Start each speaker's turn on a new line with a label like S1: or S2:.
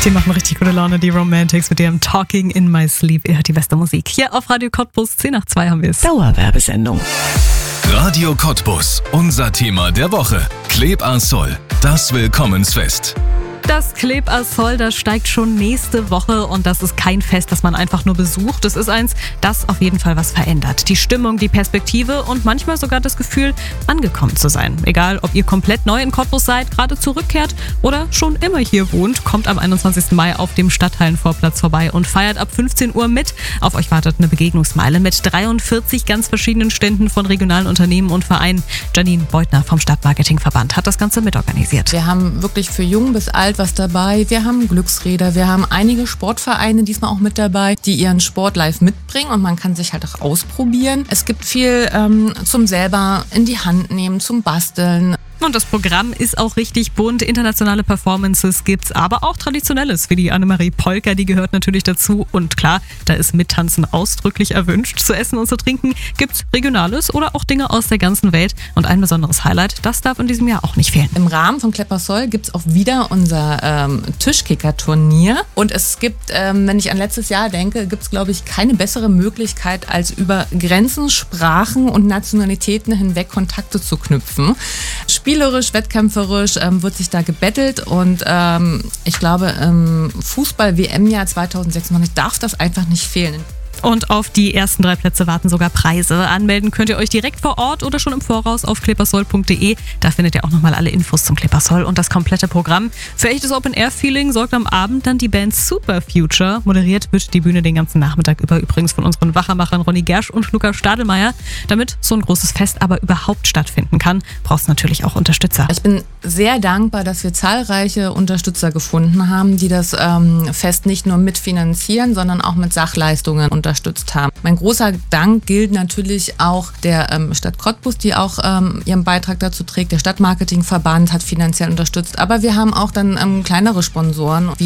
S1: Die machen richtig gute Laune, die Romantics mit ihrem Talking in My Sleep. Ihr hört die beste Musik. Hier auf Radio Cottbus, 10:02 haben wir es.
S2: Dauerwerbesendung.
S3: Radio Cottbus, unser Thema der Woche. Kleb-a-Sol, das Willkommensfest.
S1: Das Kleb-a-Sol, das steigt schon nächste Woche und das ist kein Fest, das man einfach nur besucht. Es ist eins, das auf jeden Fall was verändert. Die Stimmung, die Perspektive und manchmal sogar das Gefühl, angekommen zu sein. Egal, ob ihr komplett neu in Cottbus seid, gerade zurückkehrt oder schon immer hier wohnt, kommt am 21. Mai auf dem Stadthallenvorplatz vorbei und feiert ab 15 Uhr mit. Auf euch wartet eine Begegnungsmeile mit 43 ganz verschiedenen Ständen von regionalen Unternehmen und Vereinen. Janine Beutner vom Stadtmarketingverband hat das Ganze mitorganisiert.
S4: Wir haben wirklich für jung bis alt was dabei. Wir haben Glücksräder, wir haben einige Sportvereine diesmal auch mit dabei, die ihren Sport live mitbringen und man kann sich halt auch ausprobieren. Es gibt viel zum selber in die Hand nehmen, zum Basteln.
S1: Und das Programm ist auch richtig bunt. Internationale Performances gibt's, aber auch Traditionelles, wie die Annemarie Polka, die gehört natürlich dazu. Und klar, da ist Mittanzen ausdrücklich erwünscht. Zu essen und zu trinken gibt's Regionales oder auch Dinge aus der ganzen Welt. Und ein besonderes Highlight, das darf in diesem Jahr auch nicht fehlen.
S4: Im Rahmen von Kleb-a-Sol gibt's auch wieder unser Tischkicker-Turnier. Und es gibt, wenn ich an letztes Jahr denke, gibt's, glaube ich, keine bessere Möglichkeit, als über Grenzen, Sprachen und Nationalitäten hinweg Kontakte zu knüpfen. Spielerisch, wettkämpferisch wird sich da gebettelt und ich glaube, im Fußball-WM-Jahr 2026 darf das einfach nicht fehlen.
S1: Und auf die ersten 3 Plätze warten sogar Preise. Anmelden könnt ihr euch direkt vor Ort oder schon im Voraus auf kleb-a-sol.de. Da findet ihr auch nochmal alle Infos zum Kleb-a-Sol und das komplette Programm. Für echtes Open-Air-Feeling sorgt am Abend dann die Band Super Future. Moderiert wird die Bühne den ganzen Nachmittag über übrigens von unseren Wachermachern Ronny Gersch und Luca Stadelmeier. Damit so ein großes Fest aber überhaupt stattfinden kann, brauchst du natürlich auch Unterstützer.
S4: Ich bin sehr dankbar, dass wir zahlreiche Unterstützer gefunden haben, die das Fest nicht nur mitfinanzieren, sondern auch mit Sachleistungen unterstützt haben. Mein großer Dank gilt natürlich auch der Stadt Cottbus, die auch ihren Beitrag dazu trägt. Der Stadtmarketingverband hat finanziell unterstützt, aber wir haben auch dann kleinere Sponsoren wie